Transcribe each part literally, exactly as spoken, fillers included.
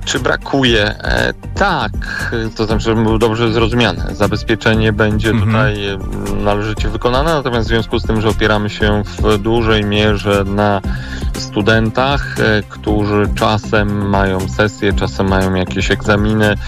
Czy brakuje? E, tak, to znaczy, żebym był dobrze zrozumiany. Zabezpieczenie będzie mhm. tutaj należycie wykonane, natomiast w związku z tym, że opieramy się w dużej mierze na studentach, e, którzy czasem mają sesje, czasem mają jakieś egzaminy e,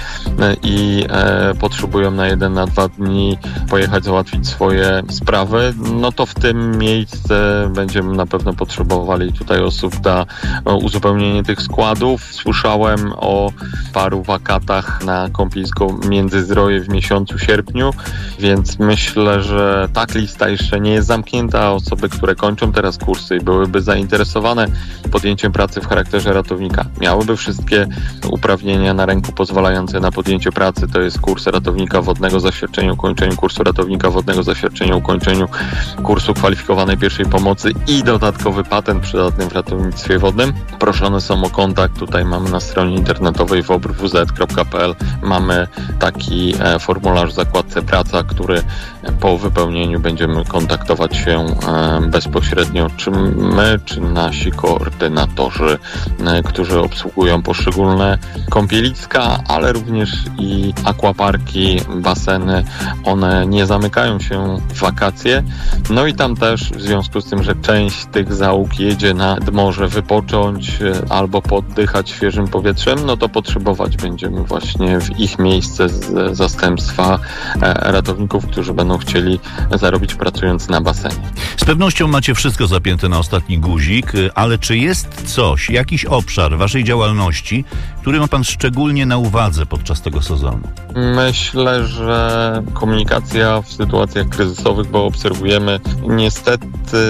i e, potrzebują na jeden, na dwa dni pojechać załatwić swoje sprawy, no to w tym miejsce będziemy na pewno potrzebowali tutaj osób na uzupełnienie tych składów. Słyszałem o paru wakatach na kąpielisko Międzyzdroje w miesiącu sierpniu, więc myślę, że tak lista jeszcze nie jest zamknięta. Osoby, które kończą teraz kursy i byłyby zainteresowane podjęciem pracy w charakterze ratownika, miałyby wszystkie uprawnienia na ręku pozwalające na podjęcie pracy. To jest kurs ratownika wodnego, zaświadczenie o ukończeniu kursu ratownika wodnego, zaświadczenie o ukończeniu kursu kwalifikowanej pierwszej pomocy i dodatkowy patent przydatny w ratownictwie wodnym. Proszone są o kontakt. Tutaj mamy na stronie internetowej w o b r w z kropka p l mamy taki e, formularz w zakładce praca, który po wypełnieniu będziemy kontaktować się e, bezpośrednio, czy my, czy nasi koordynatorzy, e, którzy obsługują poszczególne kąpieliska, ale również i aquaparki, baseny. One nie zamykają się w wakacje. No i tam też w związku z tym, że część tych załóg jedzie nad morze wypocząć albo poddychać świeżym powietrzem, no to potrzebować będziemy właśnie w ich miejsce z zastępstwa ratowników, którzy będą chcieli zarobić pracując na basenie. Z pewnością macie wszystko zapięte na ostatni guzik, ale czy jest coś, jakiś obszar waszej działalności, który ma pan szczególnie na uwadze podczas tego sezonu? Myślę, że komunikacja w sytuacjach kryzysowych, bo obserwujemy niestety,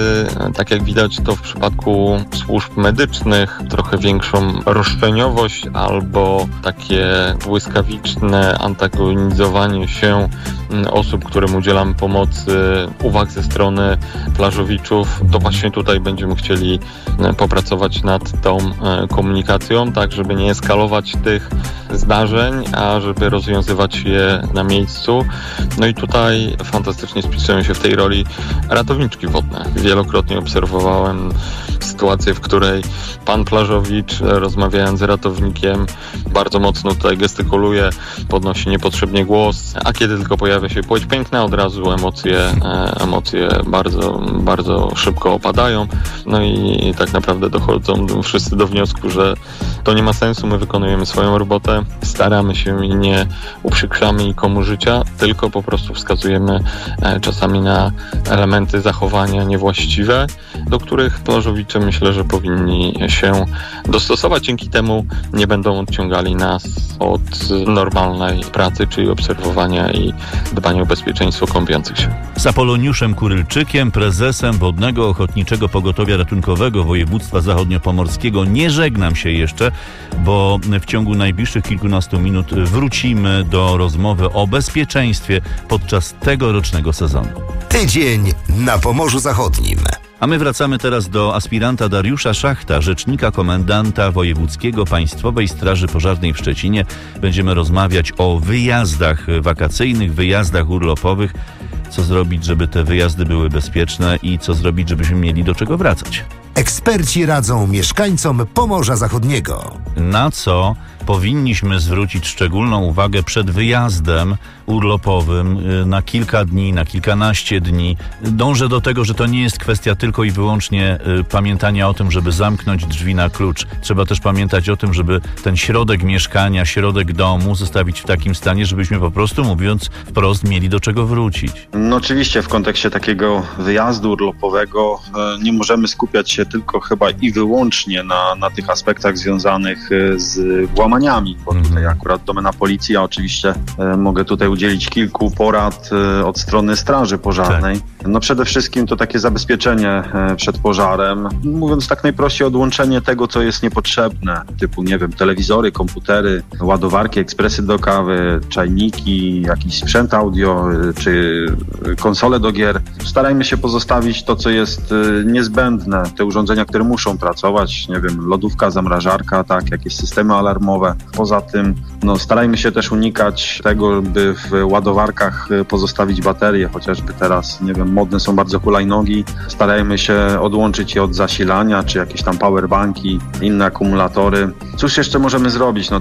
tak jak widać to w przypadku służb medycznych, trochę większą roszczeniowość albo takie błyskawiczne antagonizowanie się osób, którym udzielamy pomocy, uwag ze strony plażowiczów. To właśnie tutaj będziemy chcieli popracować nad tą komunikacją, tak żeby nie eskalować tych zdarzeń, a żeby rozwiązywać je na miejscu. No i tutaj fantastycznie spisują się w tej roli ratowniczki wodne. Wielokrotnie obserwowałem sytuację, w której pan plażowicz, rozmawiając z ratownikiem, bardzo mocno tutaj gestykuluje, podnosi niepotrzebnie głos, a kiedy tylko pojawia się płeć piękna, od razu emocje, emocje bardzo, bardzo szybko opadają. No i tak naprawdę dochodzą wszyscy do wniosku, że to nie ma sensu, my wykonujemy swoją robotę, staramy się i nie uprzykrzamy nikomu życia, tylko po prostu wskazujemy czasami na elementy zachowania niewłaściwe, do których plażowicze myślę, że powinni się dostosować. Dzięki temu nie będą odciągali nas od normalnej pracy, czyli obserwowania i dbania o bezpieczeństwo kąpiących się. Z Apoloniuszem Kurylczykiem, prezesem Wodnego Ochotniczego Pogotowia Ratunkowego Województwa Zachodniopomorskiego nie żegnam się jeszcze, bo w ciągu najbliższych kilkunastu minut wrócimy do rozmowy o bezpieczeństwie podczas tegorocznego sezonu. Tydzień na Pomorzu Zachodnim. A my wracamy teraz do aspiranta Dariusza Szachta, rzecznika komendanta wojewódzkiego Państwowej Straży Pożarnej w Szczecinie. Będziemy rozmawiać o wyjazdach wakacyjnych, wyjazdach urlopowych. Co zrobić, żeby te wyjazdy były bezpieczne i co zrobić, żebyśmy mieli do czego wracać. Eksperci radzą mieszkańcom Pomorza Zachodniego. Na co powinniśmy zwrócić szczególną uwagę przed wyjazdem urlopowym na kilka dni, na kilkanaście dni. Dążę do tego, że to nie jest kwestia tylko i wyłącznie pamiętania o tym, żeby zamknąć drzwi na klucz. Trzeba też pamiętać o tym, żeby ten środek mieszkania, środek domu zostawić w takim stanie, żebyśmy po prostu, mówiąc wprost, mieli do czego wrócić. No oczywiście w kontekście takiego wyjazdu urlopowego nie możemy skupiać się tylko chyba i wyłącznie na, na tych aspektach związanych z włamaniami, bo Mhm. tutaj akurat domena policji, ja oczywiście e, mogę tutaj udzielić kilku porad e, od strony Straży Pożarnej. No przede wszystkim to takie zabezpieczenie e, przed pożarem, mówiąc tak najprościej, odłączenie tego, co jest niepotrzebne, typu, nie wiem, telewizory, komputery, ładowarki, ekspresy do kawy, czajniki, jakiś sprzęt audio, e, czy konsole do gier. Starajmy się pozostawić to, co jest e, niezbędne, te urządzenia, które muszą pracować, nie wiem, lodówka, zamrażarka, tak, jakieś systemy alarmowe. Poza tym, no, starajmy się też unikać tego, by w ładowarkach pozostawić baterie, chociażby teraz, nie wiem, modne są bardzo hulajnogi. Starajmy się odłączyć je od zasilania, czy jakieś tam powerbanki, inne akumulatory. Cóż jeszcze możemy zrobić? No,